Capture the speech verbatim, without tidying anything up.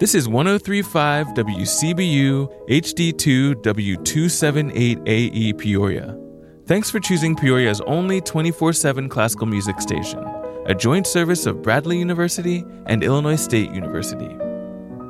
This is one oh three point five W C B U H D two W two seventy-eight A E Peoria. Thanks for choosing Peoria's only twenty-four seven classical music station, a joint service of Bradley University and Illinois State University.